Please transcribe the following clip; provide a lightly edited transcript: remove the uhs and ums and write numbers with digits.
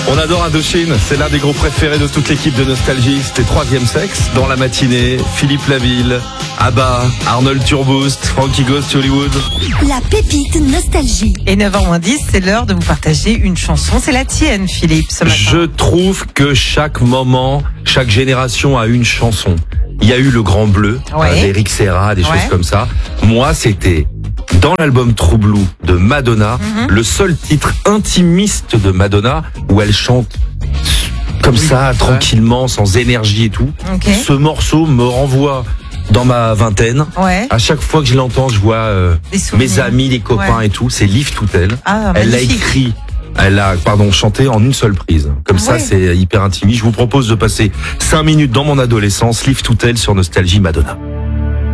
On adore Indochine, c'est l'un des groupes préférés de toute l'équipe de Nostalgie. C'était Troisième Sexe dans la matinée. Philippe Laville, ABBA, Arnold Turboust, Frankie Goes to Hollywood. La pépite Nostalgie. Et 9h10, c'est l'heure de vous partager une chanson. C'est la tienne, Philippe, ce matin. Je trouve que chaque moment, chaque génération a une chanson. Il y a eu Le Grand Bleu, d'Eric Serra, des choses comme ça. Moi, c'était dans l'album True Blue de Madonna, le seul titre intimiste de Madonna où elle chante comme ça, tranquillement, sans énergie et tout. Ce morceau me renvoie dans ma vingtaine. À chaque fois que je l'entends, je vois mes amis, les copains et tout. C'est Live Toutel. Elle l'a écrit. Elle a, chanté en une seule prise. Comme ça, c'est hyper intimiste. Je vous propose de passer 5 minutes dans mon adolescence. Live Toutel sur Nostalgie Madonna.